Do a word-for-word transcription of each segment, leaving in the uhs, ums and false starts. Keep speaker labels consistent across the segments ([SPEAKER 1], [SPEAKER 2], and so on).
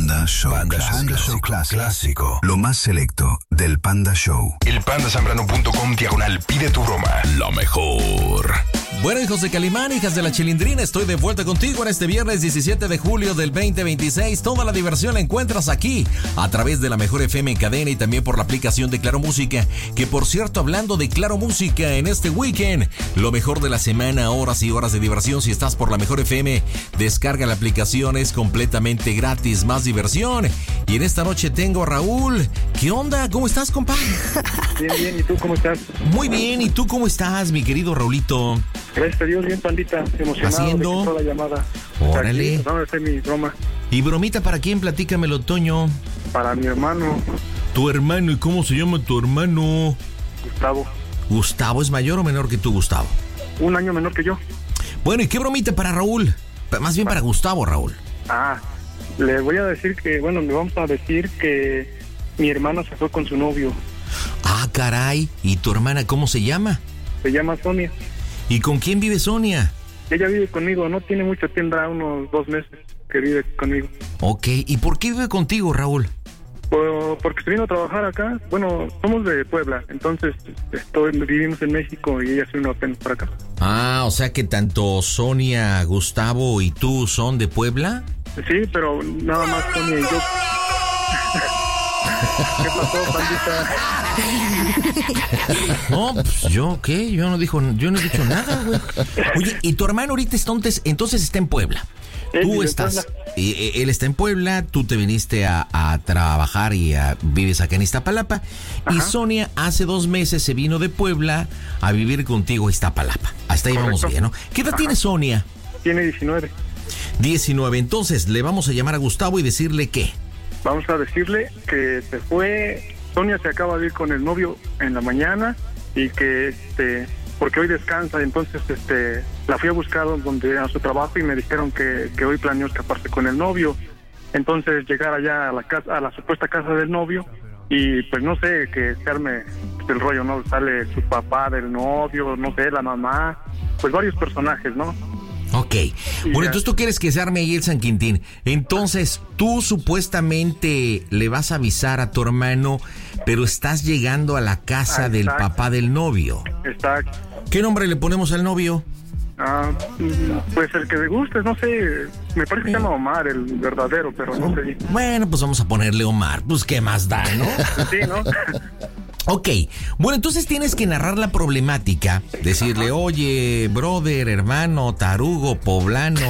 [SPEAKER 1] Panda Show. Panda, Panda Show clásico. clásico. Lo más selecto del Panda Show.
[SPEAKER 2] El pandasambrano punto com diagonal pide tu broma. Lo mejor.
[SPEAKER 3] Bueno, hijos de Calimán, hijas de la Chilindrina, estoy de vuelta contigo en este viernes diecisiete de julio del veinte veintiséis. Toda la diversión la encuentras aquí, a través de la Mejor F M en cadena y también por la aplicación de Claro Música. Que por cierto, hablando de Claro Música, en este weekend, lo mejor de la semana, horas y horas de diversión. Si estás por la Mejor F M, descarga la aplicación, es completamente gratis, más diversión. Y en esta noche tengo a Raúl. ¿Qué onda? ¿Cómo estás, compa?
[SPEAKER 4] Bien, bien, ¿y tú cómo estás?
[SPEAKER 3] Muy bien, ¿y tú cómo estás, mi querido Raulito?
[SPEAKER 4] Gracias a Dios, bien, pandita, emocionado.
[SPEAKER 3] ¿Haciendo?
[SPEAKER 4] De que toda la llamada.
[SPEAKER 3] Órale.
[SPEAKER 4] Aquí, vamos a hacer mi broma.
[SPEAKER 3] ¿Y bromita para quién? Platícamelo, Toño.
[SPEAKER 4] Para mi hermano.
[SPEAKER 3] Tu hermano, ¿y cómo se llama tu hermano?
[SPEAKER 4] Gustavo.
[SPEAKER 3] Gustavo, ¿es mayor o menor que tú, Gustavo?
[SPEAKER 4] Un año menor que yo.
[SPEAKER 3] Bueno, ¿y qué bromita para Raúl? Más bien para Gustavo, Raúl.
[SPEAKER 4] Ah, le voy a decir que, bueno, le vamos a decir que mi hermano se fue con su novio.
[SPEAKER 3] Ah, caray. ¿Y tu hermana cómo se llama?
[SPEAKER 4] Se llama Sonia.
[SPEAKER 3] ¿Y con quién vive Sonia?
[SPEAKER 4] Ella vive conmigo, no tiene mucho, tendrá unos dos meses que vive conmigo.
[SPEAKER 3] Ok, ¿y por qué vive contigo, Raúl?
[SPEAKER 4] Por, porque se vino a trabajar acá. Bueno, somos de Puebla, entonces estoy, vivimos en México y ella se vino apenas para acá.
[SPEAKER 3] Ah, o sea que tanto Sonia, Gustavo y tú son de Puebla.
[SPEAKER 4] Sí, pero nada más Sonia y yo. ¿Qué pasó, pandita?
[SPEAKER 3] No, pues yo, ¿qué? Yo no dijo, yo no he dicho nada, güey. Oye, ¿y tu hermano ahorita entonces, entonces está en Puebla?
[SPEAKER 4] Él
[SPEAKER 3] Tú
[SPEAKER 4] vive
[SPEAKER 3] estás,
[SPEAKER 4] en Puebla.
[SPEAKER 3] eh, él está en Puebla, tú te viniste a, a trabajar y a, vives acá en Iztapalapa.
[SPEAKER 4] Ajá.
[SPEAKER 3] Y Sonia hace dos meses se vino de Puebla a vivir contigo a Iztapalapa. Hasta ahí vamos bien, ¿no? ¿Qué edad
[SPEAKER 4] Ajá.
[SPEAKER 3] tiene Sonia?
[SPEAKER 4] Tiene diecinueve.
[SPEAKER 3] diecinueve. Entonces, le vamos a llamar a Gustavo y decirle qué.
[SPEAKER 4] Vamos a decirle que se fue. Sonia se acaba de ir con el novio en la mañana y que, este, porque hoy descansa, entonces, este, la fui a buscar donde a su trabajo y me dijeron que, que hoy planeó escaparse con el novio. Entonces, llegar allá a la casa, a la supuesta casa del novio y, pues, no sé, que se arme el rollo, ¿no? Sale su papá del novio, no sé, la mamá, pues varios personajes, ¿no?
[SPEAKER 3] Ok. Bueno, entonces tú quieres que se arme ahí el San Quintín. Entonces, tú supuestamente le vas a avisar a tu hermano, pero estás llegando a la casa
[SPEAKER 4] Ah,
[SPEAKER 3] del
[SPEAKER 4] exacto.
[SPEAKER 3] papá del novio.
[SPEAKER 4] Está,
[SPEAKER 3] ¿Qué nombre le ponemos al novio?
[SPEAKER 4] ah, pues el que le guste, no sé, me parece que se llama Omar, el verdadero, pero no sé.
[SPEAKER 3] Bueno, pues vamos a ponerle Omar. Pues qué más da, ¿no?
[SPEAKER 4] Sí, ¿no?
[SPEAKER 3] Ok, bueno, entonces tienes que narrar la problemática, decirle, oye, brother, hermano, tarugo, poblano,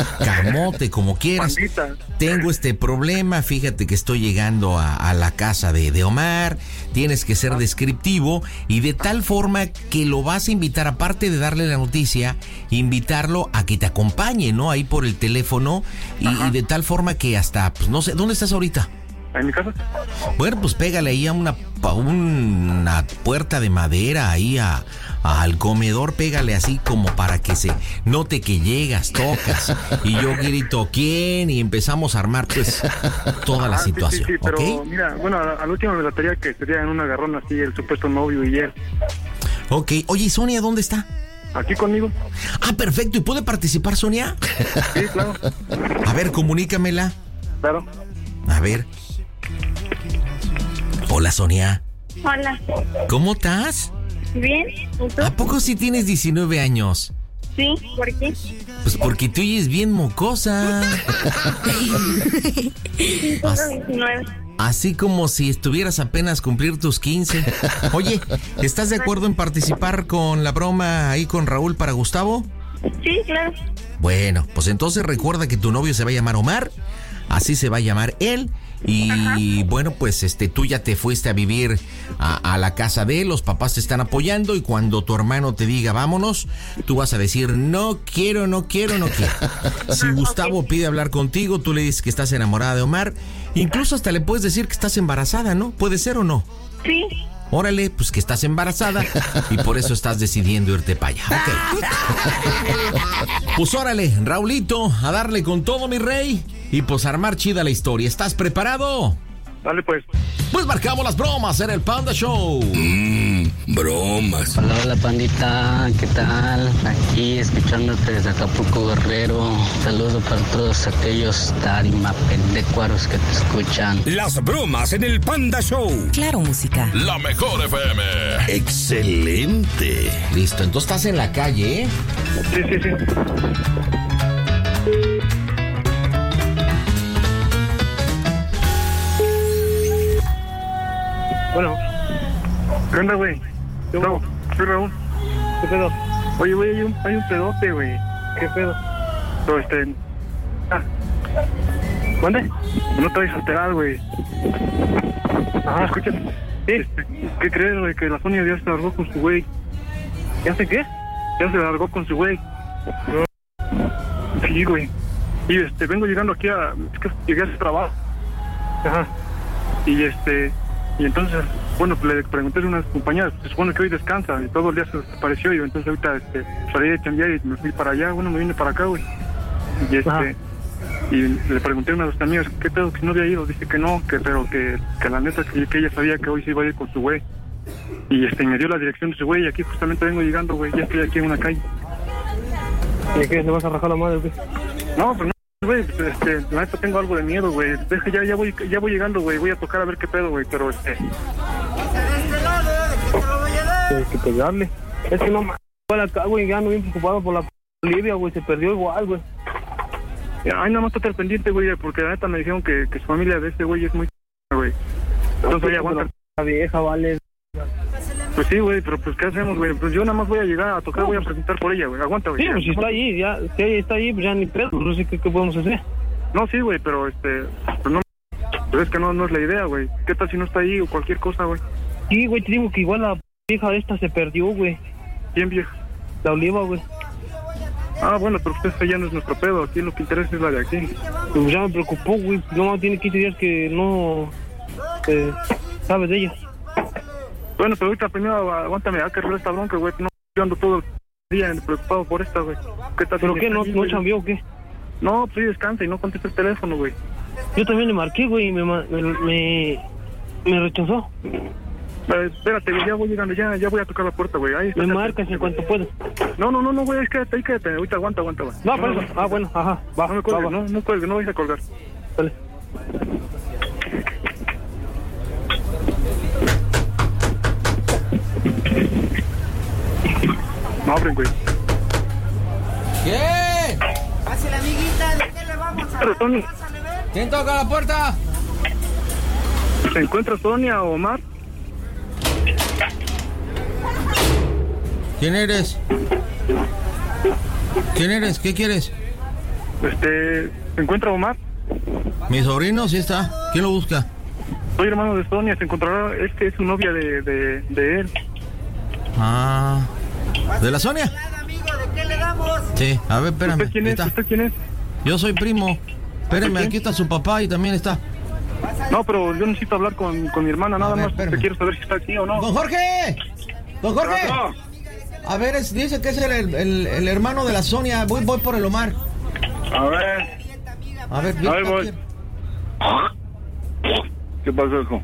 [SPEAKER 3] camote, como quieras,
[SPEAKER 4] Pandita.
[SPEAKER 3] tengo este problema, fíjate que estoy llegando a, a la casa de, de Omar, tienes que ser descriptivo y de tal forma que lo vas a invitar, aparte de darle la noticia, invitarlo a que te acompañe, ¿no? Ahí por el teléfono y, y de tal forma que hasta, pues no sé, ¿dónde estás ahorita?
[SPEAKER 4] ¿En mi casa?
[SPEAKER 3] Bueno, pues pégale ahí a una, a una puerta de madera, ahí a, a, al comedor, pégale así como para que se note que llegas, tocas, y yo grito, ¿quién? Y empezamos a armar, pues, toda la
[SPEAKER 4] Ah, sí,
[SPEAKER 3] situación,
[SPEAKER 4] sí, sí, pero
[SPEAKER 3] ¿ok?
[SPEAKER 4] mira, bueno, al último me trataría que sería en un agarrón así, el supuesto novio y él.
[SPEAKER 3] Ok, oye, ¿y Sonia dónde está?
[SPEAKER 4] ¿Aquí conmigo?
[SPEAKER 3] Ah, perfecto, ¿y puede participar Sonia?
[SPEAKER 4] Sí, claro.
[SPEAKER 3] A ver, comunícamela.
[SPEAKER 4] Claro.
[SPEAKER 3] A ver. Hola, Sonia.
[SPEAKER 5] Hola.
[SPEAKER 3] ¿Cómo estás?
[SPEAKER 5] ¿Bien? ¿Y tú?
[SPEAKER 3] ¿A poco sí tienes diecinueve años?
[SPEAKER 5] Sí, ¿por qué?
[SPEAKER 3] Pues porque te oyes bien mocosa.
[SPEAKER 5] Sí, tengo diecinueve.
[SPEAKER 3] Así como si estuvieras apenas cumplir tus quince. Oye, ¿estás de acuerdo en participar con la broma ahí con Raúl para Gustavo?
[SPEAKER 5] Sí, claro.
[SPEAKER 3] Bueno, pues entonces recuerda que tu novio se va a llamar Omar, así se va a llamar él. Y Ajá. bueno, pues este, tú ya te fuiste a vivir a, a la casa de él, los papás te están apoyando y cuando tu hermano te diga vámonos, tú vas a decir no quiero, no quiero, no quiero. Si Gustavo okay. pide hablar contigo, tú le dices que estás enamorada de Omar, incluso hasta le puedes decir que estás embarazada, ¿no? ¿Puede ser o no?
[SPEAKER 5] Sí.
[SPEAKER 3] Órale, pues que estás embarazada y por eso estás decidiendo irte para allá. Ok. Pues órale, Raulito, a darle con todo, mi rey. Y pues armar chida la historia. ¿Estás preparado?
[SPEAKER 4] Dale pues.
[SPEAKER 3] Pues marcamos las bromas en el Panda Show.
[SPEAKER 2] Mmm, bromas.
[SPEAKER 6] Hola, hola pandita, ¿qué tal? Aquí escuchándote desde Acapulco, Guerrero. Saludo para todos aquellos tarimapendecuaros que te escuchan.
[SPEAKER 2] Las bromas en el Panda Show.
[SPEAKER 7] Claro, música.
[SPEAKER 2] La mejor F M. Excelente.
[SPEAKER 3] Listo, entonces estás en la calle, ¿eh?
[SPEAKER 4] Sí, sí, sí.
[SPEAKER 8] Bueno.
[SPEAKER 4] ¿Qué onda, güey? No, soy Raúl.
[SPEAKER 8] ¿Qué pedo?
[SPEAKER 4] Oye, güey, hay un, hay un pedote, güey.
[SPEAKER 8] ¿Qué pedo?
[SPEAKER 4] Pero este... Ah.
[SPEAKER 8] ¿Mande?
[SPEAKER 4] No te vais a alterar, güey.
[SPEAKER 8] Ajá.
[SPEAKER 4] Escucha.
[SPEAKER 8] Sí.
[SPEAKER 4] Este, ¿qué crees, güey? Que la Sonia ya se largó con su güey.
[SPEAKER 8] ¿Ya sé qué?
[SPEAKER 4] Ya se largó con su güey. Sí, güey. Y este, vengo llegando aquí a... Es que llegué a ese trabajo.
[SPEAKER 8] Ajá.
[SPEAKER 4] Y este... Y entonces, bueno, pues le pregunté a unas compañeras, se supone que hoy descansa y todo el día se desapareció y entonces ahorita este, salí de chambear y me fui para allá, bueno, me vine para acá, güey. Y este...
[SPEAKER 8] Ajá.
[SPEAKER 4] Y le pregunté a una de las amigas, ¿qué pedo? Que no había ido. Dice que no, que pero que, que la neta, que, que ella sabía que hoy se iba a ir con su güey. Y este, me dio la dirección de su güey y aquí justamente vengo llegando, güey. Ya estoy aquí en una calle.
[SPEAKER 8] ¿Y qué? ¿Le vas a rajar la madre o qué?
[SPEAKER 4] No, pues no, güey, pues, este, la neta tengo algo de miedo, güey. Deja, ya, ya voy, ya voy llegando, güey. Voy a tocar a ver qué pedo, güey, pero este...
[SPEAKER 8] Hay que pegarle. Es que no mames, igual acá, güey, ya ando bien preocupado por la p... Olivia, güey, se perdió igual, güey.
[SPEAKER 4] Ay, nada más estar pendiente, güey, porque la neta me dijeron que, que su familia de este güey es muy... güey. Entonces, oye, aguanta.
[SPEAKER 8] La vieja, vale.
[SPEAKER 4] Pues sí, güey, pero pues, ¿qué hacemos, güey? Pues yo nada más voy a llegar a tocar, voy a preguntar por ella, güey. Aguanta, güey.
[SPEAKER 8] Sí, pues si está ahí, ya, si está ahí, pues ya ni pedo, no sé qué, qué podemos hacer.
[SPEAKER 4] No, sí, güey, pero este... Pues no... Pero es que no, no es la idea, güey. ¿Qué tal si no está ahí o cualquier cosa, güey?
[SPEAKER 8] Sí, güey, te digo que igual la vieja esta se perdió, güey.
[SPEAKER 4] ¿Quién, vieja?
[SPEAKER 8] La Oliva, güey.
[SPEAKER 4] Ah, bueno, pero usted ya no es nuestro pedo. Aquí lo que interesa es la de aquí.
[SPEAKER 8] Pues ya me preocupó, güey. No, tiene quince días que no... Eh, sabes de ella.
[SPEAKER 4] Bueno, pero ahorita primero aguántame, a que arreglar esta bronca, güey. No, yo ando todo el día preocupado por esta, güey. ¿Qué tal?
[SPEAKER 8] ¿Pero
[SPEAKER 4] si
[SPEAKER 8] qué? ¿No,
[SPEAKER 4] ahí,
[SPEAKER 8] no
[SPEAKER 4] güey?
[SPEAKER 8] chambeó o qué?
[SPEAKER 4] No, pues sí descansa y no contesta el teléfono, güey.
[SPEAKER 8] Yo también le marqué, güey, y me, me, me, me rechazó.
[SPEAKER 4] Eh, espérate, ya voy llegando, ya, ya voy a tocar la puerta, güey. Ahí está.
[SPEAKER 8] Me marcas en cuanto puedas.
[SPEAKER 4] No, no, no, no, güey, es quédate ahí, quédate. Ahorita aguanta, aguanta, güey.
[SPEAKER 8] No, por eso. Ah, bueno, ajá. Va,
[SPEAKER 4] No me cuelgues,
[SPEAKER 8] va, va.
[SPEAKER 4] no, no cuelgues, no vais a colgar.
[SPEAKER 8] Dale.
[SPEAKER 4] No abren, güey.
[SPEAKER 3] ¿Qué?
[SPEAKER 9] Pásale, amiguita, ¿de qué le vamos a
[SPEAKER 4] Pero, Tony,
[SPEAKER 3] ¿Quién toca la puerta?
[SPEAKER 4] ¿se encuentra Sonia o Omar?
[SPEAKER 3] ¿Quién eres? ¿Quién eres? ¿Qué quieres?
[SPEAKER 4] Este, ¿se encuentra Omar?
[SPEAKER 3] Mi sobrino, sí está. ¿Quién lo busca?
[SPEAKER 4] Soy hermano de Sonia, se encontrará, es que es su novia de, de, de él.
[SPEAKER 3] Ah. ¿De la Sonia?
[SPEAKER 9] amigo? ¿De qué le damos?
[SPEAKER 3] Sí, a ver, espérame.
[SPEAKER 4] ¿Usted quién
[SPEAKER 3] ahí
[SPEAKER 4] es?
[SPEAKER 3] está.
[SPEAKER 4] ¿Usted quién es?
[SPEAKER 3] Yo soy primo. Espérame, aquí está su papá y también está.
[SPEAKER 4] No, pero yo necesito hablar con, con mi hermana, nada
[SPEAKER 3] A ver,
[SPEAKER 4] más.
[SPEAKER 3] espérame.
[SPEAKER 4] Te quiero saber si está aquí o no.
[SPEAKER 3] ¡Don Jorge! ¡Don Jorge!
[SPEAKER 4] No.
[SPEAKER 3] A ver, es- dice que es el, el, el hermano de la Sonia. Voy, voy por el Omar.
[SPEAKER 4] A ver.
[SPEAKER 3] A ver,
[SPEAKER 4] A ver, voy. ¿Qué pasó, hijo?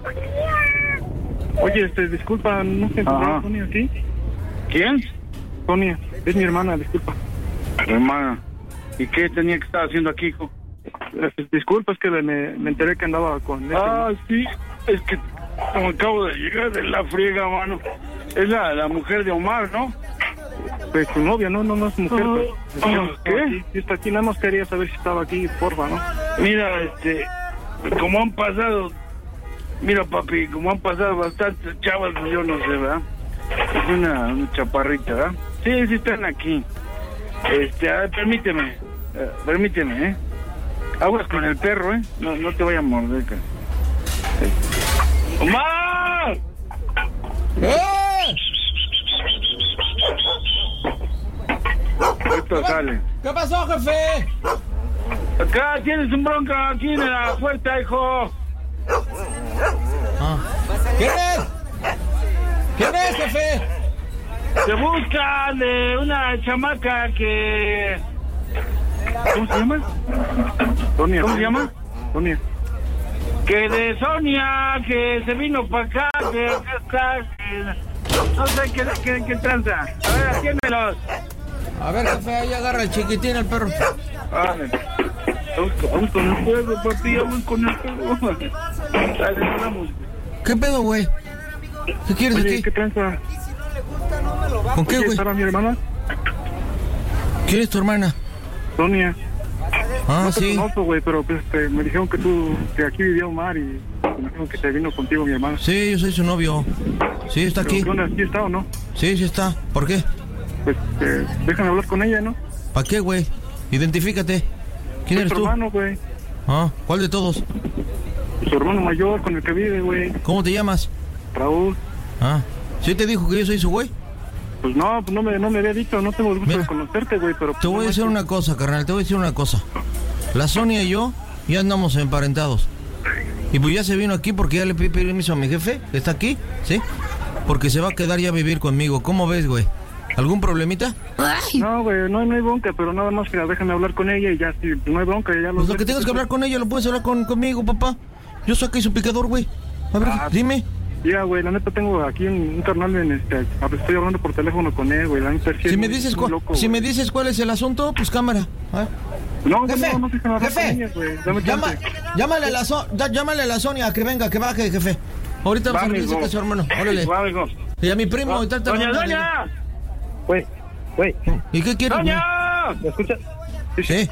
[SPEAKER 4] Oye, este, disculpa, ¿no se encontraba
[SPEAKER 10] Ajá.
[SPEAKER 4] Sonia aquí?
[SPEAKER 10] ¿Quién?
[SPEAKER 4] Sonia, es mi hermana, disculpa.
[SPEAKER 10] Hermana. ¿Y qué tenía que estar haciendo aquí, hijo?
[SPEAKER 4] Eh, Disculpa, es que me, me enteré que andaba con... ese-
[SPEAKER 10] Ah, sí. Es que como acabo de llegar de la friega, mano. Es la, la mujer de Omar, ¿no?
[SPEAKER 4] Pues su novia, no, no, no es mujer.
[SPEAKER 10] Ah,
[SPEAKER 4] pero-
[SPEAKER 10] ah, ¿qué?
[SPEAKER 4] Sí, sí está aquí, nada más quería saber si estaba aquí, porfa, ¿no?
[SPEAKER 10] Mira, este, como han pasado, mira, papi, como han pasado bastantes chavas, pues yo no sé, ¿verdad? Es una, una chaparrita, ¿verdad? Sí, sí están aquí. Este, a ver, permíteme, eh, permíteme, ¿eh? Aguas con el perro, ¿eh? No, no te vaya a morder, cara. Eh. ¡Omar!
[SPEAKER 3] ¡Eh!
[SPEAKER 10] Esto sale.
[SPEAKER 3] ¿Qué pasó, jefe?
[SPEAKER 10] Acá tienes un bronca aquí en la puerta, hijo.
[SPEAKER 3] Ah. ¿Quién es? ¿Quién es, jefe?
[SPEAKER 10] Se busca de una chamaca que...
[SPEAKER 4] ¿Cómo se llama? Sonia.
[SPEAKER 10] ¿Cómo se llama?
[SPEAKER 4] Sonia.
[SPEAKER 10] Que de Sonia, que se vino para acá, que acá está... que- No sé qué, qué, qué tranza. A ver, atiéndelos.
[SPEAKER 3] A ver, jefe, ahí agarra el chiquitín, el perro.
[SPEAKER 10] Vale. Vamos con el juego, papi, vamos con el juego. Dale, vamos.
[SPEAKER 3] ¿Qué pedo, güey? ¿Qué quieres
[SPEAKER 4] Oye,
[SPEAKER 3] aquí?
[SPEAKER 4] ¿qué tranza?
[SPEAKER 3] ¿Con qué, güey?
[SPEAKER 4] ¿Estaba mi hermana?
[SPEAKER 3] ¿Quién es tu hermana?
[SPEAKER 4] Sonia.
[SPEAKER 3] Ah,
[SPEAKER 4] no te
[SPEAKER 3] sí.
[SPEAKER 4] conozco, güey, pero pues, este, me dijeron que tú, que aquí vivía Omar y me dijeron que se vino contigo mi hermana.
[SPEAKER 3] Sí, yo soy su novio. Sí, está aquí.
[SPEAKER 4] ¿Qué onda? ¿Sí está o no?
[SPEAKER 3] Sí, sí está. ¿Por qué?
[SPEAKER 4] Pues, eh, déjame hablar con ella, ¿no?
[SPEAKER 3] ¿Para qué, güey? Identifícate. ¿Quién
[SPEAKER 4] Es
[SPEAKER 3] eres
[SPEAKER 4] tu
[SPEAKER 3] tú?
[SPEAKER 4] hermano, güey.
[SPEAKER 3] Ah, ¿cuál de todos?
[SPEAKER 4] Su hermano mayor con el que vive, güey.
[SPEAKER 3] ¿Cómo te llamas?
[SPEAKER 4] Raúl.
[SPEAKER 3] Ah, ¿sí te dijo que yo soy su güey?
[SPEAKER 4] Pues no, pues no me, no me había dicho, no tengo el gusto
[SPEAKER 3] Mira,
[SPEAKER 4] de conocerte, güey, pero...
[SPEAKER 3] Te voy a decir una cosa, carnal, te voy a decir una cosa. La Sonia y yo ya andamos emparentados. Y pues ya se vino aquí porque ya le pedí permiso a mi jefe, que está aquí, ¿sí? Porque se va a quedar ya a vivir conmigo. ¿Cómo ves, güey? ¿Algún problemita?
[SPEAKER 4] No, güey, no, no hay bronca, pero nada más que déjame hablar con ella y ya, si no hay bronca, ya lo...
[SPEAKER 3] Pues lo que tengas que hablar con ella lo puedes hablar con, conmigo, papá. Yo soy aquí su picador, güey. A ver,
[SPEAKER 4] Ah,
[SPEAKER 3] dime.
[SPEAKER 4] Ya, güey, la neta tengo aquí un, un carnal en este... Estoy hablando por teléfono con él, güey, la neta sí
[SPEAKER 3] Si
[SPEAKER 4] es
[SPEAKER 3] me
[SPEAKER 4] muy-
[SPEAKER 3] dices
[SPEAKER 4] muy
[SPEAKER 3] cuál,
[SPEAKER 4] loco,
[SPEAKER 3] si
[SPEAKER 4] güey.
[SPEAKER 3] me dices cuál es el asunto, pues cámara. A ver.
[SPEAKER 4] No,
[SPEAKER 3] Jefe,
[SPEAKER 4] no, no, sé qué me hablar
[SPEAKER 3] jefe,
[SPEAKER 4] con ella, güey, dame
[SPEAKER 3] Llama,
[SPEAKER 4] chance.
[SPEAKER 3] llámale, a la so- ya- llámale a la Sonia que venga, que baje, jefe. Ahorita vamos a
[SPEAKER 10] Va,
[SPEAKER 3] revisar
[SPEAKER 10] amigo.
[SPEAKER 3] que es su hermano. Órale.
[SPEAKER 10] Va, amigo.
[SPEAKER 3] Y a mi primo, ahorita te
[SPEAKER 10] ¡Doña,
[SPEAKER 3] mando-
[SPEAKER 10] doña!
[SPEAKER 8] Güey, güey,
[SPEAKER 3] ¿Y qué quieres, güey?
[SPEAKER 10] ¡Doña!
[SPEAKER 8] ¿me escuchas?
[SPEAKER 3] Sí.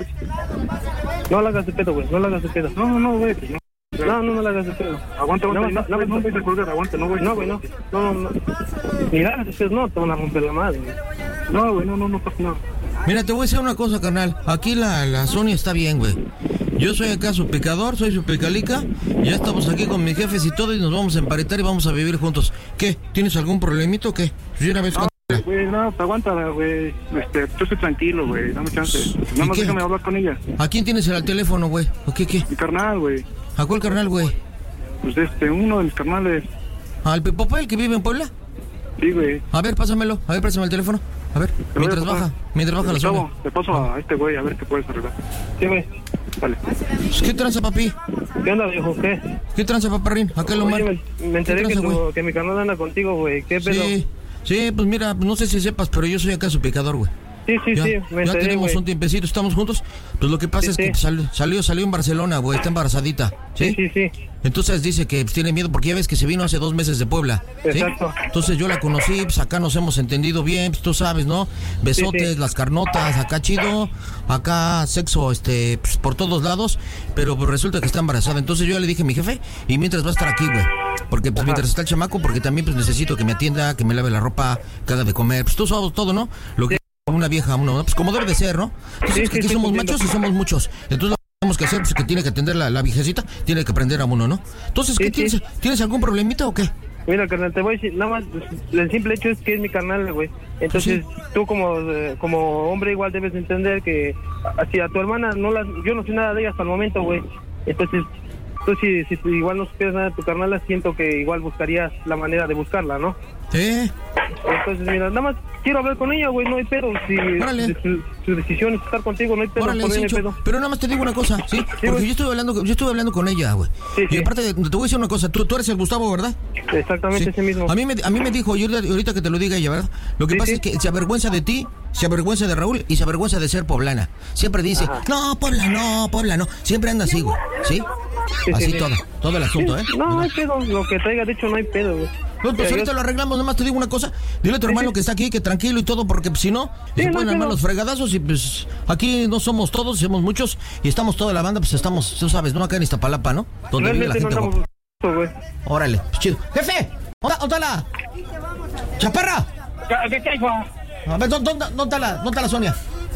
[SPEAKER 8] No le hagas de pedo, güey, no le hagas de pedo.
[SPEAKER 4] No, no, no, güey, pues no.
[SPEAKER 8] No, no, no le hagas de pedo.
[SPEAKER 4] Aguanta, aguanta,
[SPEAKER 8] No,
[SPEAKER 4] no,
[SPEAKER 8] no,
[SPEAKER 4] no,
[SPEAKER 8] no,
[SPEAKER 4] no, vayas a colgar, aguanta, no, güey.
[SPEAKER 8] No, güey, no. No, no, no. Ni le hagas de pedo, no, te van a romper la madre, güey.
[SPEAKER 4] No, güey, no, no, no pasa nada.
[SPEAKER 3] Mira, te voy a decir una cosa, carnal. Aquí la, la Sonia está bien, güey. Yo soy acá su picador, soy su picalica. Ya estamos aquí con mis jefes y todo y nos vamos a emparentar y vamos a vivir juntos. ¿Qué? ¿Tienes algún problemito o qué? Yo una vez con...
[SPEAKER 4] Güey, no, te aguanta, güey. Este, yo estoy tranquilo, güey, dame chance. Nada más
[SPEAKER 3] qué?
[SPEAKER 4] déjame hablar con ella.
[SPEAKER 3] ¿A quién tienes el teléfono, güey? ¿O qué, qué?
[SPEAKER 4] Mi carnal, güey.
[SPEAKER 3] ¿A cuál carnal, güey?
[SPEAKER 4] Pues este, uno de mis carnales.
[SPEAKER 3] ¿Al Pipopel que vive en Puebla?
[SPEAKER 4] Sí, güey.
[SPEAKER 3] A ver, pásamelo. A ver, pásame el teléfono. A ver,
[SPEAKER 4] Te voy a
[SPEAKER 3] mientras
[SPEAKER 4] pasar.
[SPEAKER 3] baja, mientras baja la
[SPEAKER 4] Gustavo,
[SPEAKER 3] Sonia.
[SPEAKER 4] te paso a este güey a ver qué puedes arreglar.
[SPEAKER 8] Sí, güey.
[SPEAKER 4] Vale.
[SPEAKER 3] Pues, ¿qué tranza, papi?
[SPEAKER 8] ¿Qué onda, viejo? ¿Qué?
[SPEAKER 3] ¿Qué tranza, paparrín? Acá lo
[SPEAKER 8] Oye,
[SPEAKER 3] mal.
[SPEAKER 8] me, me enteré
[SPEAKER 3] ¿Qué
[SPEAKER 8] que,
[SPEAKER 3] tranza,
[SPEAKER 8] tu,
[SPEAKER 3] güey?
[SPEAKER 8] que mi carnal anda contigo, güey. ¿Qué pedo?
[SPEAKER 3] Sí, sí, pues mira, no sé si sepas, pero yo soy acá su picador, güey.
[SPEAKER 8] Sí, sí,
[SPEAKER 3] Ya,
[SPEAKER 8] sí, me
[SPEAKER 3] ya
[SPEAKER 8] enteré,
[SPEAKER 3] tenemos
[SPEAKER 8] güey.
[SPEAKER 3] un tiempecito, estamos juntos. Pues lo que pasa
[SPEAKER 8] Sí,
[SPEAKER 3] es que
[SPEAKER 8] sí.
[SPEAKER 3] sal- salió, salió en Barcelona, güey, está embarazadita. ¿Sí?
[SPEAKER 8] Sí, sí, sí.
[SPEAKER 3] Entonces dice que pues, tiene miedo porque ya ves que se vino hace dos meses de Puebla. ¿sí?
[SPEAKER 8] Exacto.
[SPEAKER 3] Entonces yo la conocí, pues acá nos hemos entendido bien, pues tú sabes, ¿no? Besotes,
[SPEAKER 8] Sí, sí.
[SPEAKER 3] las carnotas, acá chido, acá sexo, este, pues, por todos lados, pero pues, resulta que está embarazada. Entonces yo ya le dije a mi jefe, y mientras va a estar aquí, güey. Porque pues
[SPEAKER 8] Ajá.
[SPEAKER 3] mientras está el chamaco, porque también pues necesito que me atienda, que me lave la ropa, que haga de comer, pues tú sabes todo, ¿no? Lo que una vieja, uno, ¿no? Pues como debe de ser, ¿no? Entonces
[SPEAKER 8] Sí,
[SPEAKER 3] que
[SPEAKER 8] sí,
[SPEAKER 3] aquí
[SPEAKER 8] sí,
[SPEAKER 3] somos
[SPEAKER 8] entiendo.
[SPEAKER 3] machos y somos muchos. Entonces lo que tenemos que hacer, pues que tiene que atender la, la viejecita, tiene que aprender a uno, ¿no? Entonces, ¿qué
[SPEAKER 8] Sí,
[SPEAKER 3] tienes?
[SPEAKER 8] sí.
[SPEAKER 3] ¿Tienes algún problemita o qué?
[SPEAKER 8] Mira, carnal, te voy a decir, nada más, el simple hecho es que es mi carnal, güey. Entonces, tú como eh, como hombre igual debes entender que a- si a tu hermana no la... Yo no sé nada de ella hasta el momento, güey. Entonces, tú si, si tú igual no supieras nada de tu carnal, siento que igual buscarías la manera de buscarla, ¿no?
[SPEAKER 3] ¿Eh?
[SPEAKER 8] Entonces, mira, nada más quiero hablar con ella, güey, no hay pedo. Si,
[SPEAKER 3] Órale.
[SPEAKER 8] si su, su decisión es estar contigo, no hay pedo,
[SPEAKER 3] Órale,
[SPEAKER 8] por mí no hay
[SPEAKER 3] Cincho,
[SPEAKER 8] pedo.
[SPEAKER 3] pero nada más te digo una cosa, ¿sí? Porque
[SPEAKER 8] güey.
[SPEAKER 3] yo estuve hablando, yo estuve hablando con ella, güey.
[SPEAKER 8] Sí,
[SPEAKER 3] y
[SPEAKER 8] sí.
[SPEAKER 3] aparte, de- te voy a decir una cosa, tú, tú eres el Gustavo, ¿verdad?
[SPEAKER 8] Exactamente
[SPEAKER 3] Sí.
[SPEAKER 8] ese mismo.
[SPEAKER 3] A mí me, a mí me dijo, y ahorita, ahorita que te lo diga ella, ¿verdad? Lo que
[SPEAKER 8] Sí,
[SPEAKER 3] pasa
[SPEAKER 8] sí.
[SPEAKER 3] es que se avergüenza de ti, se avergüenza de Raúl y se avergüenza de ser poblana. Siempre dice,
[SPEAKER 8] Ajá.
[SPEAKER 3] no, Puebla no, Puebla no. Siempre anda así, güey, ¿sí?
[SPEAKER 8] Sí,
[SPEAKER 3] así
[SPEAKER 8] sí, sí.
[SPEAKER 3] todo, todo el asunto, ¿eh?
[SPEAKER 8] No, no hay pedo, lo que traiga, de hecho, no hay pedo, güey.
[SPEAKER 3] Pues, pues
[SPEAKER 8] Mira,
[SPEAKER 3] ahorita
[SPEAKER 8] yo-
[SPEAKER 3] lo arreglamos, nomás te digo una cosa. Dile a tu hermano que está aquí, que tranquilo y todo, porque pues, si no,
[SPEAKER 8] Sí,
[SPEAKER 3] se
[SPEAKER 8] no,
[SPEAKER 3] pueden armar
[SPEAKER 8] pero-
[SPEAKER 3] los fregadazos y pues aquí no somos todos, somos muchos y estamos toda la banda, pues estamos, tú sabes, ¿no? Acá en Iztapalapa, ¿no? Donde vive la
[SPEAKER 8] Realmente no
[SPEAKER 3] gente
[SPEAKER 8] andamos
[SPEAKER 3] guapa.
[SPEAKER 8] güey.
[SPEAKER 3] Órale, pues, chido. ¡Jefe! ¿Dónde dónde está la? ¡Chaparra!
[SPEAKER 10] ¿Qué qué, hijo?
[SPEAKER 3] A ver, ¿dónde, dónde, dónde está la, dónde está la Sonia?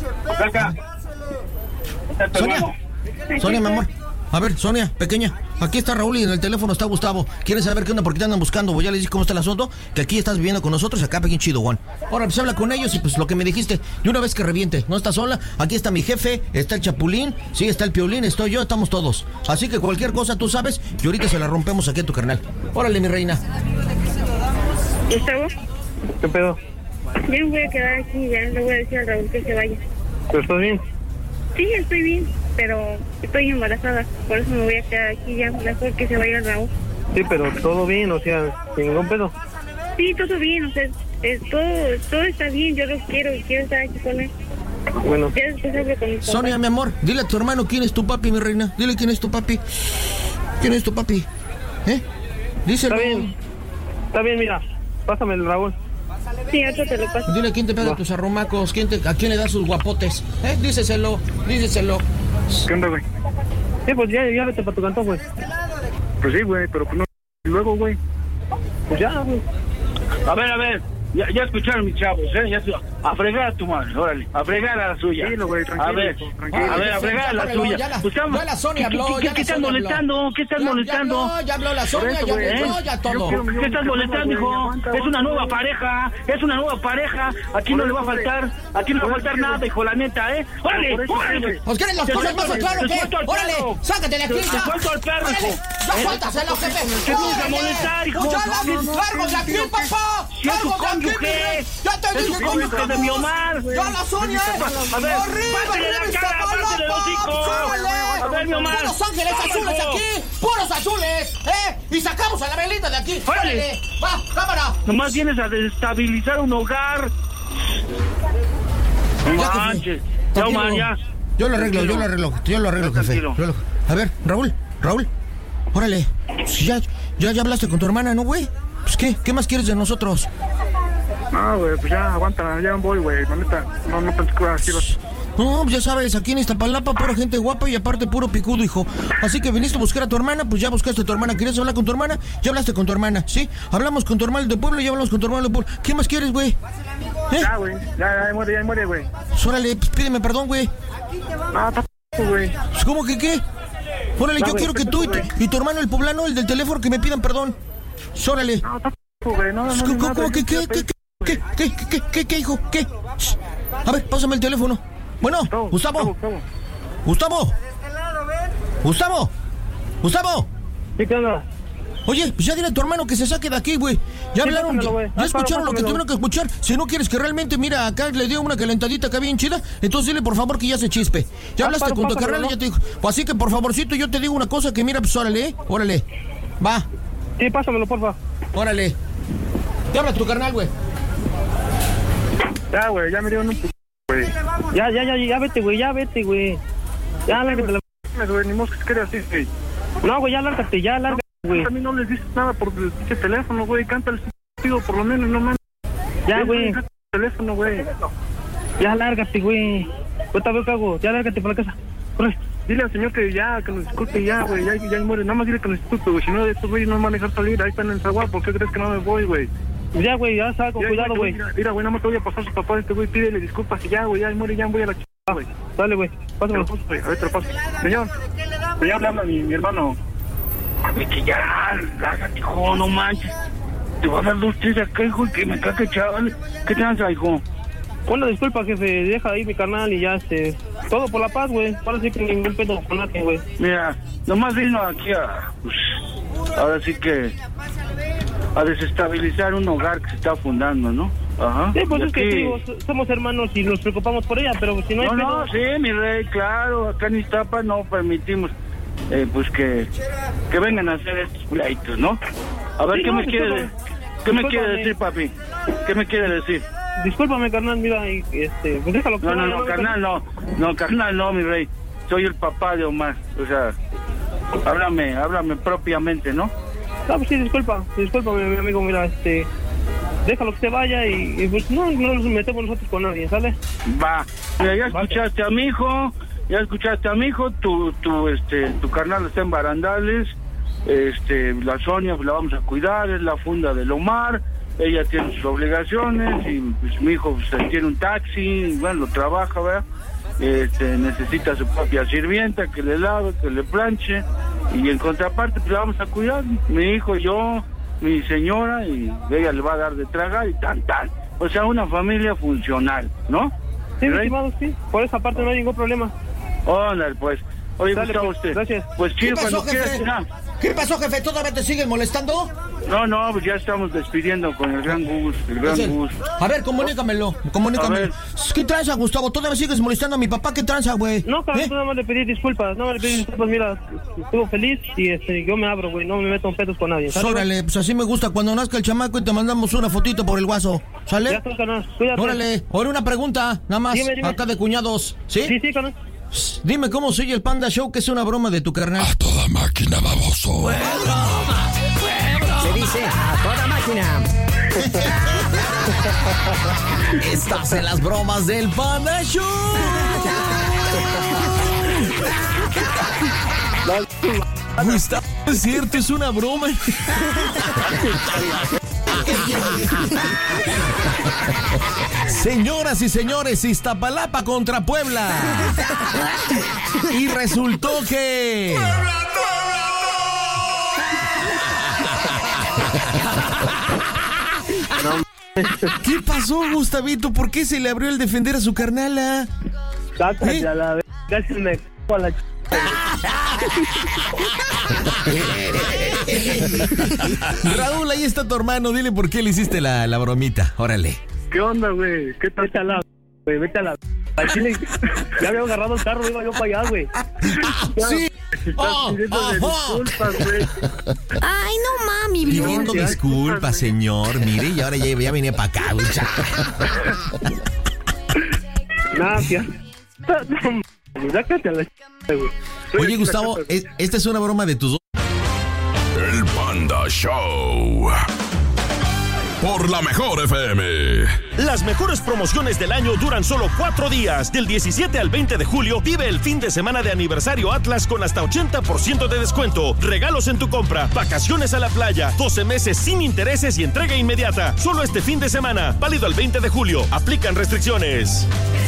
[SPEAKER 10] Acá. Está tu
[SPEAKER 3] Sonia.
[SPEAKER 10] hermano.
[SPEAKER 3] Sonia, mi amor. A ver, Sonia, pequeña. Aquí está Raúl y en el teléfono está Gustavo. ¿Quieres saber qué onda? ¿Por qué te andan buscando? Voy a les dije cómo está el asunto. Que aquí estás viviendo con nosotros y acá, pequeño chido, Juan. Ahora, pues habla con ellos y pues lo que me dijiste. De una vez que reviente. No estás sola. Aquí está mi jefe, está el Chapulín, sí, está el Piolín, estoy yo, estamos todos. Así que cualquier cosa tú sabes y ahorita se la rompemos aquí a tu carnal. Órale, mi reina.
[SPEAKER 5] Gustavo,
[SPEAKER 8] ¿Qué pedo?
[SPEAKER 5] ya me voy a quedar aquí, ya le voy a decir a Raúl que se vaya.
[SPEAKER 8] ¿Pero estás bien?
[SPEAKER 5] Sí, estoy bien, pero estoy embarazada, por eso me voy a quedar aquí ya, mejor que se vaya Raúl.
[SPEAKER 8] Sí, pero todo bien, o sea, sin ningún pedo.
[SPEAKER 5] Sí, todo bien, o sea, es, todo, todo está bien, yo lo quiero y quiero estar aquí con él.
[SPEAKER 8] Bueno.
[SPEAKER 5] Ya después hablo con mi papá.
[SPEAKER 7] Sonia, mi amor, dile a tu hermano quién es tu papi, mi reina. Dile quién es tu papi. ¿Quién es tu papi? ¿Eh? Díselo.
[SPEAKER 8] Está bien. Está bien, mira. Pásame el Raúl.
[SPEAKER 5] Sí, otro te lo paso.
[SPEAKER 7] Dile quién te pega
[SPEAKER 8] Va.
[SPEAKER 7] tus arrumacos, quién te, a quién le da sus guapotes. ¿Eh? Díseselo, díseselo.
[SPEAKER 4] ¿Qué onda, güey?
[SPEAKER 8] Sí, pues ya, ya vete para tu cantón, güey.
[SPEAKER 4] Pues sí, güey, pero pues no. Y luego, güey.
[SPEAKER 8] Pues ya, güey.
[SPEAKER 10] A ver, a ver, ya, ya escucharon mis chavos, ¿eh? Ya, a fregar a tu madre, órale, a fregar a la suya.
[SPEAKER 4] Tranquilo, güey, tranquilo,
[SPEAKER 10] a ver,
[SPEAKER 4] tranquilo.
[SPEAKER 10] a ver, a fregar a la
[SPEAKER 7] Córrelo,
[SPEAKER 10] suya.
[SPEAKER 7] ya la-
[SPEAKER 10] Buscamos-
[SPEAKER 7] ya la Sonia
[SPEAKER 10] ¿Qué-
[SPEAKER 7] habló,
[SPEAKER 10] ¿Qué,
[SPEAKER 7] ya
[SPEAKER 10] qué,
[SPEAKER 7] la
[SPEAKER 10] qué estás
[SPEAKER 7] Sonia
[SPEAKER 10] molestando?
[SPEAKER 7] habló.
[SPEAKER 10] ¿Qué estás
[SPEAKER 7] Ya-
[SPEAKER 10] molestando?
[SPEAKER 7] Ya habló, ya habló la Sonia,
[SPEAKER 4] eso,
[SPEAKER 7] ya
[SPEAKER 4] güey,
[SPEAKER 7] habló,
[SPEAKER 10] ¿eh?
[SPEAKER 7] ya todo.
[SPEAKER 4] Yo quiero-
[SPEAKER 10] ¿Qué estás molestando,
[SPEAKER 4] güey,
[SPEAKER 10] hijo?
[SPEAKER 4] aguanta,
[SPEAKER 10] Es una
[SPEAKER 4] aguanta,
[SPEAKER 10] nueva
[SPEAKER 4] güey.
[SPEAKER 10] pareja, es una nueva pareja. Aquí
[SPEAKER 4] Por
[SPEAKER 10] no le va a
[SPEAKER 4] eso, güey.
[SPEAKER 10] faltar, aquí no le va a
[SPEAKER 4] Por
[SPEAKER 10] faltar
[SPEAKER 4] eso,
[SPEAKER 10] nada,
[SPEAKER 4] güey.
[SPEAKER 10] hijo, la neta, ¿eh? ¡Órale,
[SPEAKER 4] Por eso,
[SPEAKER 10] órale!
[SPEAKER 4] güey.
[SPEAKER 7] ¿Os quieren las
[SPEAKER 10] Te
[SPEAKER 7] cosas
[SPEAKER 10] suelto-
[SPEAKER 7] más claro
[SPEAKER 10] te
[SPEAKER 7] qué?
[SPEAKER 10] suelto al
[SPEAKER 7] ¡Órale!
[SPEAKER 10] perro.
[SPEAKER 7] ¡Sácate de aquí!
[SPEAKER 10] Te- te
[SPEAKER 7] ya.
[SPEAKER 10] suelto al perro,
[SPEAKER 7] ¡Órale!
[SPEAKER 10] hijo.
[SPEAKER 7] ¡Ya
[SPEAKER 10] ¿Eh?
[SPEAKER 7] suéltaselo, jefe!
[SPEAKER 10] Te tienes que
[SPEAKER 7] ¡Órale!
[SPEAKER 10] molestar, hijo.
[SPEAKER 7] ¡Pues ya
[SPEAKER 10] No,
[SPEAKER 7] la-
[SPEAKER 10] no, no,
[SPEAKER 7] ¡Largo de aquí, papá!
[SPEAKER 10] Si es tu
[SPEAKER 7] ¡Largo de aquí,
[SPEAKER 10] cónyuge.
[SPEAKER 7] mi rey! ¡Ya te
[SPEAKER 10] Es tu
[SPEAKER 7] dije cómo
[SPEAKER 10] cónyuge de mi Omar.
[SPEAKER 7] ¡Ya la Sonia!
[SPEAKER 10] A ver,
[SPEAKER 7] ¡Arriba,
[SPEAKER 10] pártele la
[SPEAKER 7] arriba,
[SPEAKER 10] cara,
[SPEAKER 7] Iztapalapa!
[SPEAKER 10] pártele el hocico.
[SPEAKER 7] ¡Súbele!
[SPEAKER 10] A ver, mi Omar.
[SPEAKER 7] ¡Puros ángeles
[SPEAKER 10] Vamos,
[SPEAKER 7] azules
[SPEAKER 10] hijo.
[SPEAKER 7] aquí! ¡Puros azules! ¿Eh? Y sacamos a la Belinda de aquí.
[SPEAKER 10] ¡Órale!
[SPEAKER 7] ¡Órale! ¡Va, cámara!
[SPEAKER 10] Nomás vienes a desestabilizar un hogar. No
[SPEAKER 7] Ya, jefe.
[SPEAKER 10] manches. Ya,
[SPEAKER 7] Tranquilo.
[SPEAKER 10] Omar, ya.
[SPEAKER 7] Yo lo arreglo, yo lo arreglo, yo lo arreglo,
[SPEAKER 10] Ya,
[SPEAKER 7] jefe.
[SPEAKER 10] tranquilo.
[SPEAKER 7] Yo lo- A ver, Raúl, Raúl, órale. Si ya, ya, ya hablaste con tu hermana, ¿no, güey? Pues, ¿qué? ¿Qué más quieres de nosotros?
[SPEAKER 4] No, güey, pues ya, aguanta, ya voy, güey. La neta, no, no pensé que iba a decir así.
[SPEAKER 7] No, pues ya sabes, aquí en Iztapalapa, pura gente guapa y aparte puro picudo, hijo. Así que viniste a buscar a tu hermana, pues ya buscaste a tu hermana. ¿Querías hablar con tu hermana? Ya hablaste con tu hermana, ¿sí? Hablamos con tu hermano de pueblo y ya hablamos con tu hermano de pueblo. ¿Qué más quieres, güey? ¿Eh?
[SPEAKER 4] Ya, güey, ya, ya muere, ya muere, güey.
[SPEAKER 7] Pues, órale, pues pídeme perdón, güey.
[SPEAKER 4] No, está p***, güey.
[SPEAKER 7] Pues, ¿cómo que qué? Órale,
[SPEAKER 4] No,
[SPEAKER 7] yo
[SPEAKER 4] güey,
[SPEAKER 7] quiero que tú y tu, y tu hermano, el poblano, el del teléfono, que me pidan perdón. Pues, órale.
[SPEAKER 4] No, está p***, güey. No, no,
[SPEAKER 7] Pues,
[SPEAKER 4] no.
[SPEAKER 7] ¿Cómo,
[SPEAKER 4] nada,
[SPEAKER 7] cómo
[SPEAKER 4] güey.
[SPEAKER 7] que qué, qué, qué, qué, qué, qué, qué, qué, hijo? ¿Qué? Shh. A ver, pásame el teléfono. Bueno,
[SPEAKER 4] Gustavo,
[SPEAKER 7] Gustavo.
[SPEAKER 4] Gustavo.
[SPEAKER 7] Gustavo. Gustavo. Gustavo.
[SPEAKER 8] ¿Sí, qué onda?
[SPEAKER 7] Oye, pues ya dile a tu hermano que se saque de aquí, güey. Ya
[SPEAKER 8] Sí,
[SPEAKER 7] hablaron,
[SPEAKER 8] pásamelo,
[SPEAKER 7] ya,
[SPEAKER 8] güey.
[SPEAKER 7] ya
[SPEAKER 8] Ah,
[SPEAKER 7] escucharon lo que
[SPEAKER 8] pásamelo.
[SPEAKER 7] tuvieron que escuchar. Si no quieres que realmente, mira, acá le dio una calentadita acá bien chida, entonces dile por favor que ya se chispe. Ya
[SPEAKER 8] Ah,
[SPEAKER 7] hablaste
[SPEAKER 8] paro,
[SPEAKER 7] con tu
[SPEAKER 8] pásamelo,
[SPEAKER 7] carnal y
[SPEAKER 8] ¿no?
[SPEAKER 7] ya te dijo. Pues así que por favorcito yo te digo una cosa que mira, pues órale, ¿eh? Órale. Va,
[SPEAKER 8] Sí, pásamelo, porfa.
[SPEAKER 7] órale. Te habla tu carnal, güey.
[SPEAKER 4] Ya, güey, ya me dieron un p***, güey.
[SPEAKER 8] Ya, ya, ya, ya vete, güey, ya vete, güey. Ya, lárgate la...
[SPEAKER 4] Güey, ni modo que se quede así, güey.
[SPEAKER 8] No, güey, ya lárgate, ya, lárgate, güey.
[SPEAKER 4] A mí no les dices nada por el pinche teléfono, güey. Canta el pido por lo menos, no mames.
[SPEAKER 8] Ya, güey.
[SPEAKER 4] Canta el teléfono, güey.
[SPEAKER 8] Ya, lárgate, güey. Ahorita veo qué hago. Ya, lárgate por la casa. Corre.
[SPEAKER 4] Dile al señor que ya, que nos disculpe ya, güey. Ya, ya muere. Nada más dile que nos disculpe, güey. Si no, estos güeyes no me van a dejar salir. Ahí están en el zaguán. ¿Por qué crees que no me voy, güey?
[SPEAKER 8] Ya, güey, ya salgo,
[SPEAKER 4] Ya,
[SPEAKER 8] cuidado,
[SPEAKER 4] ya,
[SPEAKER 8] güey.
[SPEAKER 4] Mira, mira, güey, nada más te voy a pasar a su papá. Este güey, pídele disculpas y ya, güey. Ya muere, ya voy a la ch... güey.
[SPEAKER 8] Dale, güey.
[SPEAKER 4] Te lo
[SPEAKER 8] Pásamelo.
[SPEAKER 4] paso, güey. A ver, te lo paso. Señor, señor, le habla mi, mi hermano.
[SPEAKER 10] Ay, que ya, lárgate, hijo, no manches. Te vas a dar dos, tres acá, hijo, y que me caque, chaval. ¿Qué tranza, hijo?
[SPEAKER 8] Una disculpa, jefe. Deja ahí mi carnal y ya, este... Todo por la paz, güey. Ahora sí que ningún pedo con nadie, güey.
[SPEAKER 10] Mira, nomás vino aquí a... Pues, ahora sí que... A desestabilizar un hogar que se está fundando, ¿no? Ajá.
[SPEAKER 8] Sí, pues
[SPEAKER 10] Y
[SPEAKER 8] es que
[SPEAKER 10] aquí-
[SPEAKER 8] digo, so- somos hermanos y nos preocupamos por ella, pero si no hay
[SPEAKER 10] No,
[SPEAKER 8] pedo...
[SPEAKER 10] no, sí, mi rey, claro. Acá en Iztapa no permitimos, eh, pues que... Que vengan a hacer estos pleitos, ¿no? A ver,
[SPEAKER 8] Sí,
[SPEAKER 10] ¿qué
[SPEAKER 8] no,
[SPEAKER 10] me quiere...
[SPEAKER 8] disculpa.
[SPEAKER 10] ¿Qué me quiere
[SPEAKER 8] Discúlpame.
[SPEAKER 10] decir, papi? ¿Qué me quiere decir?
[SPEAKER 8] Discúlpame, carnal, mira, y, este... Pues déjalo que
[SPEAKER 10] No,
[SPEAKER 8] se
[SPEAKER 10] no,
[SPEAKER 8] vaya,
[SPEAKER 10] no, carnal, no. No, carnal, no, mi rey. Soy el papá de Omar. O sea, háblame, háblame propiamente, ¿no?
[SPEAKER 8] No, pues sí, disculpa, disculpa, mi, mi amigo, mira, este... Déjalo que se vaya y, y pues no, no nos metemos nosotros con nadie, ¿sale?
[SPEAKER 10] Va. Mira, ya
[SPEAKER 8] Vale.
[SPEAKER 10] escuchaste a mi hijo, ya escuchaste a mi hijo, tu, tu, este, tu carnal está en barandales, este, la Sonia pues, la vamos a cuidar, es la funda del Omar, ella tiene sus obligaciones y pues mi hijo pues, tiene un taxi, y, bueno, lo trabaja, ¿verdad? Este, necesita su propia sirvienta que le lave, que le planche y en contraparte pues la vamos a cuidar, mi hijo, yo, mi señora y ella le va a dar de tragar y tan tan, o sea una familia funcional, ¿no?
[SPEAKER 8] Sí, mi
[SPEAKER 10] ¿Rey?
[SPEAKER 8] estimado, sí, por esa parte no hay ningún problema.
[SPEAKER 10] Óndale pues, oye
[SPEAKER 8] Dale,
[SPEAKER 10] Gustavo
[SPEAKER 8] pues,
[SPEAKER 10] usted,
[SPEAKER 8] gracias.
[SPEAKER 10] pues
[SPEAKER 7] ¿Qué
[SPEAKER 10] chido
[SPEAKER 7] pasó,
[SPEAKER 10] cuando quieras,
[SPEAKER 7] jefe?
[SPEAKER 10] ya.
[SPEAKER 7] ¿Qué pasó, jefe? ¿Todavía te siguen molestando?
[SPEAKER 10] No, no, pues ya estamos despidiendo con el gran Gus, el gran
[SPEAKER 7] Es el-
[SPEAKER 10] Gus.
[SPEAKER 7] A ver, comunícamelo, comunícamelo. ¿Qué tranza, Gustavo? ¿Todavía sigues molestando a mi papá? ¿Qué tranza, güey?
[SPEAKER 8] No, cabrón,
[SPEAKER 7] ¿Eh?
[SPEAKER 8] nada más le pedí disculpas, nada más le pedí disculpas, mira, estuvo feliz y este, yo me abro, güey, no me meto en pedos con nadie, ¿sale?
[SPEAKER 7] Órale, pues así me gusta cuando nazca el chamaco y te mandamos una fotito por el guaso, ¿sale?
[SPEAKER 8] Ya está, canal, cuídate.
[SPEAKER 7] Órale, ahora una pregunta, nada más,
[SPEAKER 8] Dime, dime.
[SPEAKER 7] acá de cuñados, ¿sí?
[SPEAKER 8] Sí, sí, canal.
[SPEAKER 7] Dime cómo sigue el Panda Show, que es una broma de tu carnal.
[SPEAKER 2] A toda máquina, baboso.
[SPEAKER 11] Se dice a toda máquina.
[SPEAKER 3] Estás en las bromas del Panda Show. Gustavo, es cierto, es una broma. Señoras y señores, Iztapalapa contra Puebla. Y resultó que... ¿Qué pasó, Gustavito? ¿Por qué se le abrió el defender a su carnala?
[SPEAKER 8] Cállate
[SPEAKER 3] ¿Eh?
[SPEAKER 8] a la vez, casi me c*** a la ch...
[SPEAKER 3] Raúl, ahí está tu hermano. Dile por qué le hiciste la, la bromita. Órale.
[SPEAKER 4] ¿Qué onda, güey? ¿Qué tal?
[SPEAKER 8] Vete a la güey, vete a la al chile, ya había agarrado el carro, iba yo para allá, güey.
[SPEAKER 3] Sí.
[SPEAKER 4] Estás
[SPEAKER 3] Oh,
[SPEAKER 4] pidiendo
[SPEAKER 3] ajá.
[SPEAKER 4] disculpas, güey.
[SPEAKER 12] Ay, no mami, Blue.
[SPEAKER 3] Pidiendo
[SPEAKER 4] ya,
[SPEAKER 3] disculpas,
[SPEAKER 4] discúlpame.
[SPEAKER 3] señor. Mire, y ahora ya, ya venía para acá, güey.
[SPEAKER 8] Nada, tía. Sácate a la ch... güey.
[SPEAKER 3] Oye, Gustavo, es- esta es una broma de tus dos.
[SPEAKER 2] El Panda Show. Por la mejor F M.
[SPEAKER 13] Las mejores promociones del año duran solo cuatro días. Del diecisiete al veinte de julio, vive el fin de semana de aniversario Atlas con hasta ochenta por ciento de descuento. Regalos en tu compra, vacaciones a la playa, doce meses sin intereses y entrega inmediata. Solo este fin de semana, válido al veinte de julio. Aplican restricciones.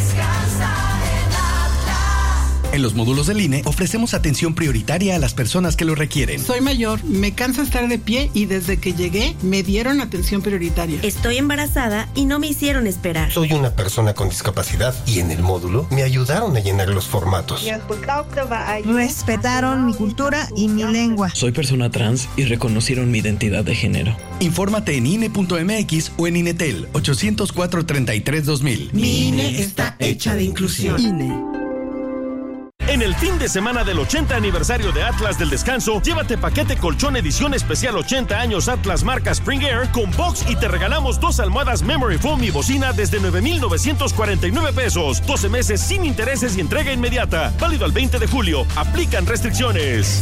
[SPEAKER 14] En los módulos del I N E ofrecemos atención prioritaria a las personas que lo requieren.
[SPEAKER 15] Soy mayor, me cansa estar de pie y desde que llegué me dieron atención prioritaria.
[SPEAKER 12] Estoy embarazada y no me hicieron esperar.
[SPEAKER 16] Soy una persona con discapacidad y en el módulo me ayudaron a llenar los formatos.
[SPEAKER 17] Respetaron mi cultura y mi lengua.
[SPEAKER 18] Soy persona trans y reconocieron mi identidad de género.
[SPEAKER 14] Infórmate en I N E punto M X o en Inetel ochocientos cuatro, treinta y tres, dos mil.
[SPEAKER 15] Mi I N E está hecha de inclusión. I N E.
[SPEAKER 13] En el fin de semana del ochenta aniversario de Atlas del Descanso, llévate paquete colchón edición especial ochenta años Atlas marca Spring Air con box y te regalamos dos almohadas Memory Foam y bocina desde nueve mil novecientos cuarenta y nueve pesos. doce meses sin intereses y entrega inmediata. Válido al veinte de julio. Aplican restricciones.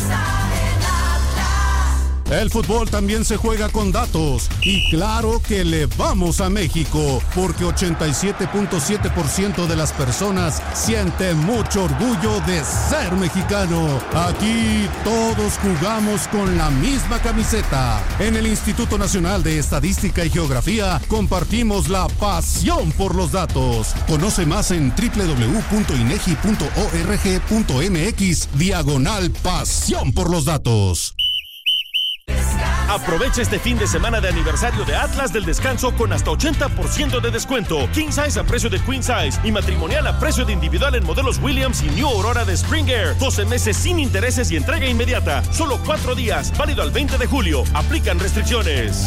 [SPEAKER 19] El fútbol también se juega con datos y claro que le vamos a México porque ochenta y siete punto siete por ciento de las personas siente mucho orgullo de ser mexicano. Aquí todos jugamos con la misma camiseta. En el Instituto Nacional de Estadística y Geografía compartimos la pasión por los datos. Conoce más en doble u doble u doble u punto inegi punto org punto m x diagonal pasión por los datos.
[SPEAKER 13] Aprovecha este fin de semana de aniversario de Atlas del Descanso con hasta ochenta por ciento de descuento. King Size a precio de Queen Size y matrimonial a precio de individual en modelos Williams y New Aurora de Spring Air. doce meses sin intereses y entrega inmediata. Solo cuatro días. Válido al veinte de julio. Aplican restricciones.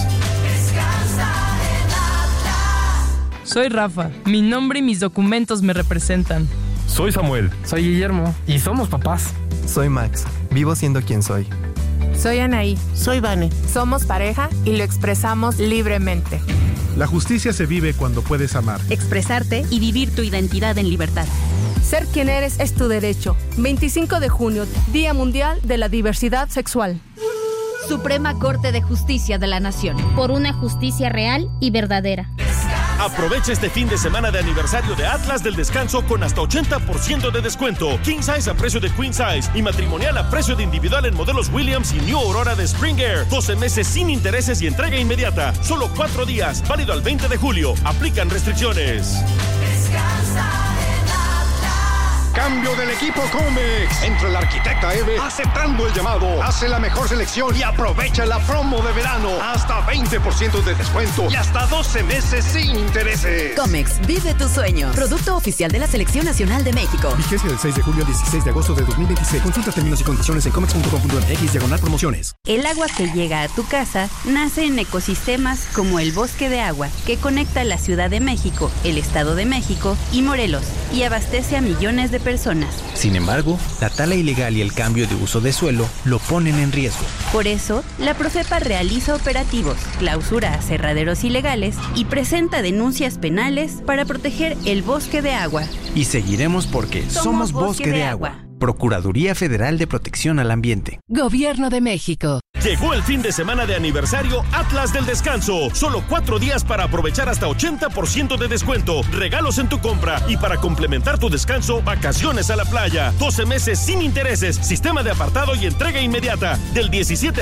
[SPEAKER 20] Soy Rafa. Mi nombre y mis documentos me representan.
[SPEAKER 21] Soy Samuel.
[SPEAKER 22] Soy Guillermo.
[SPEAKER 21] Y somos papás.
[SPEAKER 22] Soy Max. Vivo siendo quien soy.
[SPEAKER 23] Soy Anaí.
[SPEAKER 24] Soy Vane.
[SPEAKER 23] Somos pareja y lo expresamos libremente.
[SPEAKER 25] La justicia se vive cuando puedes amar,
[SPEAKER 26] expresarte y vivir tu identidad en libertad.
[SPEAKER 27] Ser quien eres es tu derecho. veinticinco de junio, Día Mundial de la Diversidad Sexual.
[SPEAKER 26] Suprema Corte de Justicia de la Nación.
[SPEAKER 28] Por una justicia real y verdadera.
[SPEAKER 13] Aprovecha este fin de semana de aniversario de Atlas del Descanso con hasta ochenta por ciento de descuento. King Size a precio de Queen Size y matrimonial a precio de individual en modelos Williams y New Aurora de Spring Air. doce meses sin intereses y entrega inmediata. Solo cuatro días. Válido al veinte de julio. Aplican restricciones.
[SPEAKER 1] Cambio del equipo Comex. Entra el arquitecta Eve aceptando el llamado. Hace la mejor selección y aprovecha la promo de verano. Hasta veinte por ciento de descuento y hasta doce meses sin intereses.
[SPEAKER 5] Comex, vive tu sueño. Producto oficial de la Selección Nacional de México.
[SPEAKER 6] Vigencia del seis de julio al dieciséis de agosto de dos mil veintiséis. Consulta términos y condiciones en comex punto com punto m x diagonal promociones.
[SPEAKER 7] El agua que llega a tu casa nace en ecosistemas como el Bosque de Agua, que conecta la Ciudad de México, el Estado de México y Morelos, y abastece a millones de personas.
[SPEAKER 9] Sin embargo, la tala ilegal y el cambio de uso de suelo lo ponen en riesgo.
[SPEAKER 7] Por eso, la Profepa realiza operativos, clausura aserraderos ilegales y presenta denuncias penales para proteger el bosque de agua.
[SPEAKER 9] Y seguiremos porque somos, somos Bosque, bosque de, de agua. agua. Procuraduría Federal de Protección al Ambiente.
[SPEAKER 5] Gobierno de México.
[SPEAKER 13] Llegó el fin de semana de aniversario Atlas del Descanso. Solo cuatro días para aprovechar hasta ochenta por ciento de descuento, regalos en tu compra y para complementar tu descanso, vacaciones a la playa. doce meses sin intereses, sistema de apartado y entrega inmediata. Del diecisiete